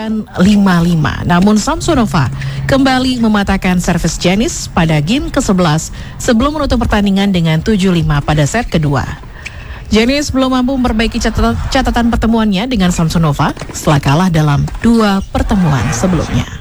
menyamakan 5-5. Namun Samsonova kembali mematahkan servis Janis pada game ke-11 sebelum menutup pertandingan dengan 7-5 pada set kedua. Janis belum mampu memperbaiki catatan pertemuannya dengan Samsonova setelah kalah dalam 2 pertemuan sebelumnya.